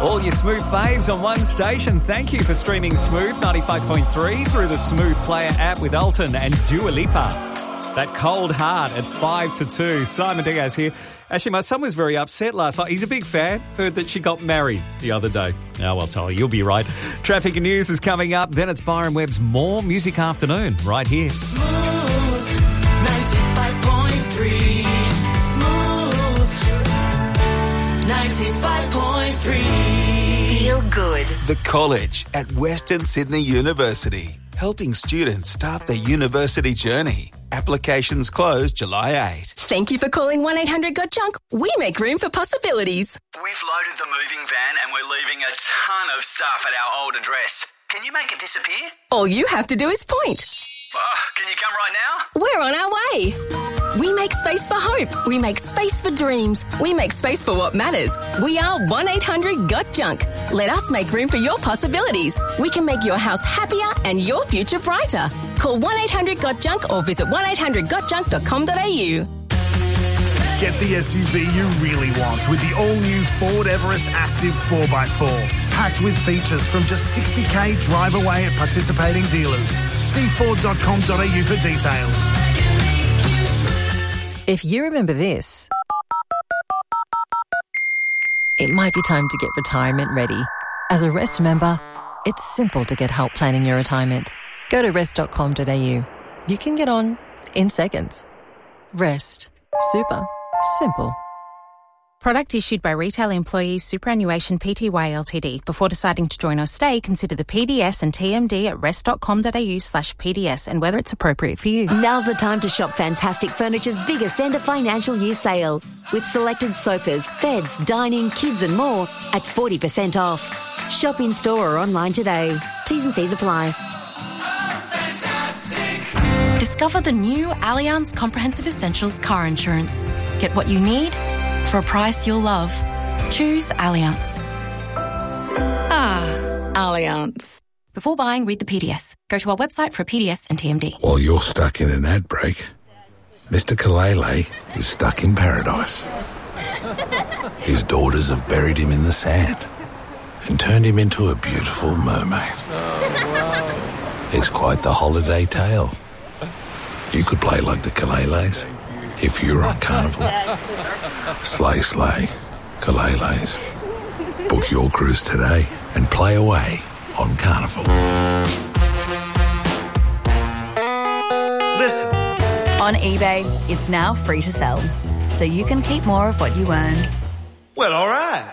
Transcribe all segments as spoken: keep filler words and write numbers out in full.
All your Smooth faves on one station. Thank you for streaming Smooth ninety-five point three through the Smooth Player app with Alton and Dua Lipa. That Cold Heart at five to two. Simon Diaz here. Actually, my son was very upset last night. He's a big fan. Heard that she got married the other day. Oh, well, Tolly, you'll be right. Traffic and news is coming up. Then it's Byron Webb's More Music Afternoon right here. Smooth ninety-five point three. Smooth ninety-five point three. Feel good. The College at Western Sydney University, helping students start their university journey. Applications close July eighth. Thank you for calling one eight hundred got junk. We make room for possibilities. We've loaded the moving van and we're leaving a ton of stuff at our old address. Can you make it disappear? All you have to do is point. Oh, can you come right now? We're on our way. We make space for hope. We make space for dreams. We make space for what matters. We are one eight hundred got junk. Let us make room for your possibilities. We can make your house happier and your future brighter. Call one eight hundred got junk or visit one eight hundred got junk dot com dot a u. Get the S U V you really want with the all-new Ford Everest Active four by four. Packed with features from just sixty k drive away at participating dealers. See ford dot com dot a u for details. If you remember this, it might be time to get retirement ready. As a Rest member, it's simple to get help planning your retirement. Go to rest dot com dot a u. You can get on in seconds. Rest. Super. Simple. Product issued by Retail Employees Superannuation Pty Ltd. Before deciding to join or stay, consider the P D S and T M D at rest dot com dot a u slash P D S and whether it's appropriate for you. Now's the time to shop Fantastic Furniture's biggest end of financial year sale with selected sofas, beds, dining, kids and more at forty percent off. Shop in store or online today. T's and C's apply. Discover the new Allianz Comprehensive Essentials car insurance. Get what you need for a price you'll love. Choose Allianz. Ah, Allianz. Before buying, read the P D S. Go to our website for a P D S and T M D. While you're stuck in an ad break, Mister Kalele is stuck in paradise. His daughters have buried him in the sand and turned him into a beautiful mermaid. Oh, wow. It's quite the holiday tale. You could play like the Kaleles if you were on Carnival. Slay, slay, Kaleles. Book your cruise today and play away on Carnival. Listen. On eBay, it's now free to sell, so you can keep more of what you earn. Well, all right.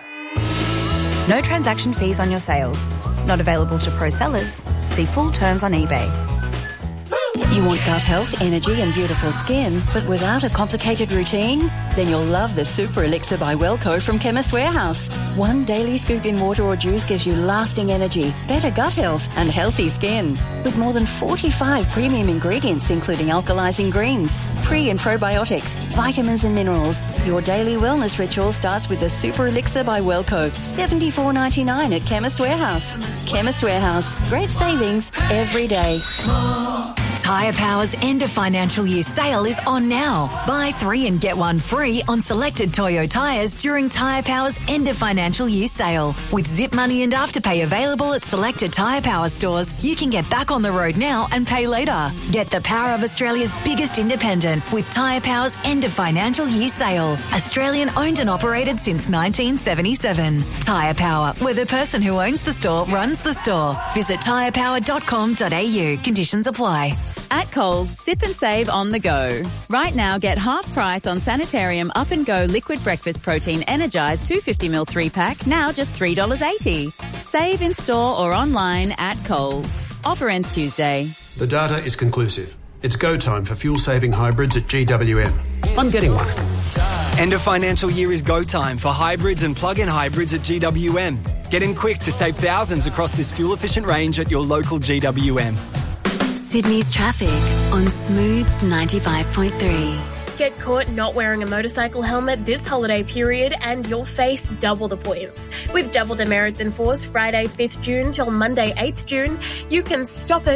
No transaction fees on your sales. Not available to pro sellers. See full terms on eBay. You want gut health, energy and beautiful skin, but without a complicated routine? Then you'll love the Super Elixir by Wellco from Chemist Warehouse. One daily scoop in water or juice gives you lasting energy, better gut health and healthy skin. With more than forty-five premium ingredients including alkalizing greens, pre and probiotics, vitamins and minerals, your daily wellness ritual starts with the Super Elixir by Wellco. seventy-four ninety-nine at Chemist Warehouse. Chemist Warehouse. Great savings every day. Tyre Power's end of financial year sale is on now. Buy three and get one free on selected Toyo tyres during Tyre Power's end of financial year sale. With Zip Money and Afterpay available at selected Tyre Power stores, you can get back on the road now and pay later. Get the power of Australia's biggest independent with Tyre Power's end of financial year sale. Australian owned and operated since nineteen seventy-seven. Tyre Power, where the person who owns the store runs the store. Visit tyre power dot com dot a u. Conditions apply. At Coles, sip and save on the go. Right now, get half price on Sanitarium Up and Go Liquid Breakfast Protein Energised two hundred fifty milliliter three pack, now just three dollars eighty. Save in store or online at Coles. Offer ends Tuesday. The data is conclusive. It's go time for fuel-saving hybrids at G W M. I'm getting one. End of financial year is go time for hybrids and plug-in hybrids at G W M. Get in quick to save thousands across this fuel-efficient range at your local G W M. Sydney's traffic on Smooth ninety-five point three. Get caught not wearing a motorcycle helmet this holiday period and you'll face double the points. With double demerits in force Friday fifth June till Monday eighth June, you can stop it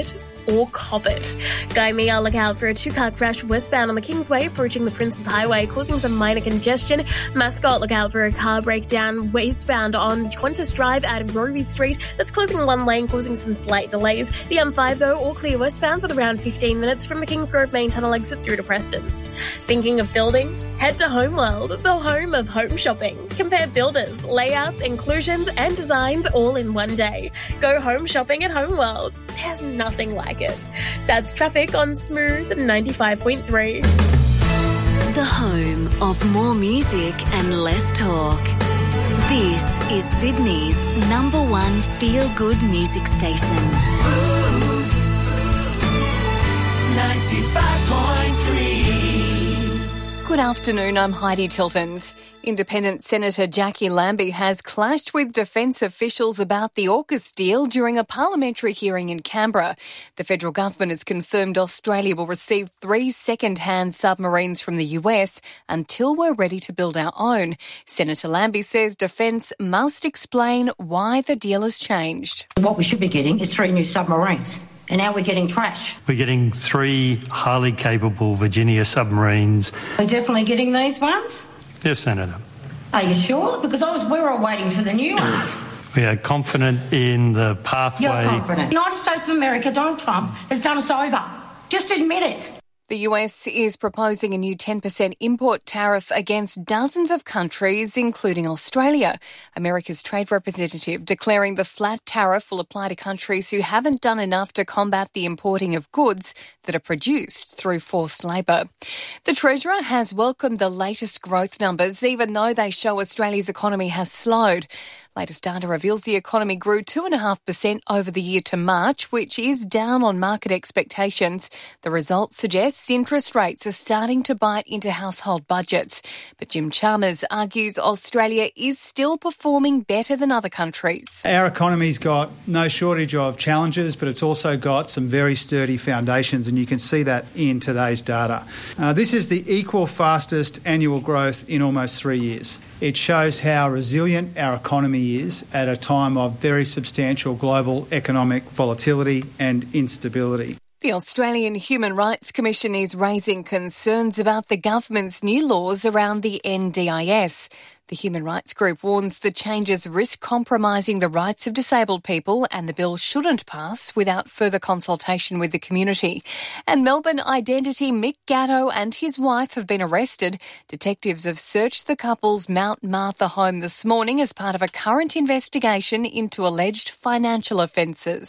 or Cobbett. Gymea, look out for a two-car crash westbound on the Kingsway, approaching the Princes Highway, causing some minor congestion. Mascot, look out for a car breakdown westbound on Qantas Drive at Roby Street. That's closing one lane, causing some slight delays. The M five, though, all clear westbound for around fifteen minutes from the Kingsgrove main tunnel exit through to Preston's. Thinking of building? Head to Homeworld, the home of home shopping. Compare builders, layouts, inclusions, and designs all in one day. Go home shopping at Homeworld. There's nothing like it. That's traffic on Smooth ninety-five point three. The home of more music and less talk. This is Sydney's number one feel-good music station. Smooth ninety-five point three. Good afternoon, I'm Heidi Tiltons. Independent Senator Jackie Lambie has clashed with defence officials about the AUKUS deal during a parliamentary hearing in Canberra. The federal government has confirmed Australia will receive three second-hand submarines from the U S until we're ready to build our own. Senator Lambie says defence must explain why the deal has changed. What we should be getting is three new submarines. And now we're getting trash. We're getting three highly capable Virginia submarines. We're definitely getting these ones? Yes, Senator. Are you sure? Because I was, we were waiting for the new ones. We are confident in the pathway. You're confident. The United States of America, Donald Trump, has done us over. Just admit it. The U S is proposing a new ten percent import tariff against dozens of countries, including Australia. America's trade representative declaring the flat tariff will apply to countries who haven't done enough to combat the importing of goods that are produced through forced labour. The Treasurer has welcomed the latest growth numbers, even though they show Australia's economy has slowed. Latest data reveals the economy grew two point five percent over the year to March, which is down on market expectations. The results suggest interest rates are starting to bite into household budgets. But Jim Chalmers argues Australia is still performing better than other countries. Our economy's got no shortage of challenges, but it's also got some very sturdy foundations, and you can see that in today's data. Uh, this is the equal fastest annual growth in almost three years. It shows how resilient our economy is at a time of very substantial global economic volatility and instability. The Australian Human Rights Commission is raising concerns about the government's new laws around the N D I S. The Human Rights Group warns the changes risk compromising the rights of disabled people, and the bill shouldn't pass without further consultation with the community. And Melbourne identity Mick Gatto and his wife have been arrested. Detectives have searched the couple's Mount Martha home this morning as part of a current investigation into alleged financial offences.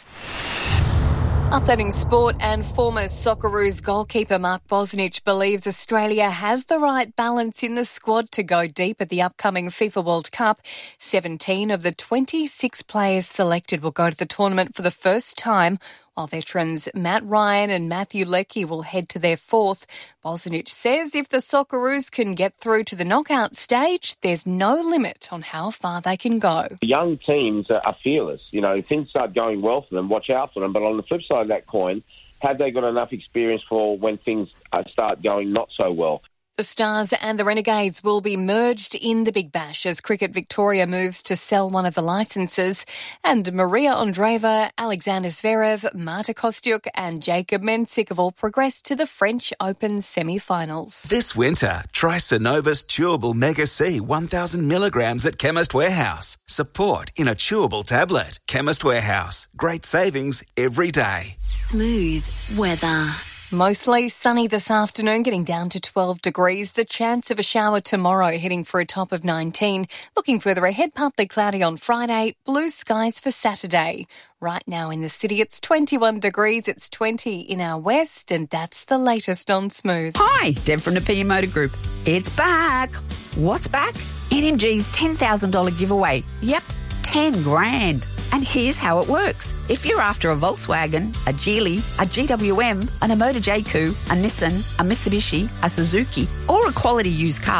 Updating sport, and former Socceroos goalkeeper Mark Bosnich believes Australia has the right balance in the squad to go deep at the upcoming FIFA World Cup. seventeen of the twenty-six players selected will go to the tournament for the first time, while veterans Matt Ryan and Matthew Leckie will head to their fourth. Bosnich says if the Socceroos can get through to the knockout stage, there's no limit on how far they can go. Young teams are fearless. You know, if things start going well for them, watch out for them. But on the flip side of that coin, have they got enough experience for when things start going not so well? The Stars and the Renegades will be merged in the Big Bash as Cricket Victoria moves to sell one of the licences. And Maria Andreeva, Alexander Zverev, Marta Kostyuk and Jacob Mensik have all progressed to the French Open semi-finals. This winter, try Synovus Chewable Mega C one thousand milligrams at Chemist Warehouse. Support in a chewable tablet. Chemist Warehouse. Great savings every day. Smooth weather. Mostly sunny this afternoon, getting down to twelve degrees. The chance of a shower tomorrow, heading for a top of nineteen. Looking further ahead, partly cloudy on Friday, blue skies for Saturday. Right now in the city, it's twenty-one degrees, it's twenty in our west, and that's the latest on Smooth. Hi, Deb from Napier Motor Group. It's back. What's back? N M G's ten thousand dollars giveaway. Yep, ten grand. And here's how it works. If you're after a Volkswagen, a Geely, a G W M, an Emoto J Q, a Nissan, a Mitsubishi, a Suzuki, or a quality used car,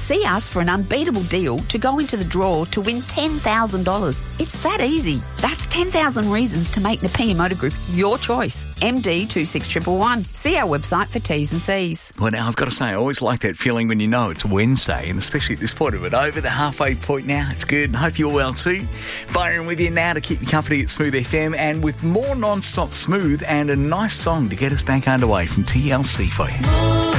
See us for an unbeatable deal to go into the draw to win ten thousand dollars. It's that easy. That's ten thousand reasons to make Nepean Motor Group your choice. M D two six one one one. See our website for T's and C's. Well, now, I've got to say, I always like that feeling when you know it's Wednesday, and especially at this point of it, over the halfway point now. It's good, and I hope you're well too. Firing with you now to keep you company at Smooth F M, and with more non-stop smooth and a nice song to get us back underway from T L C for you.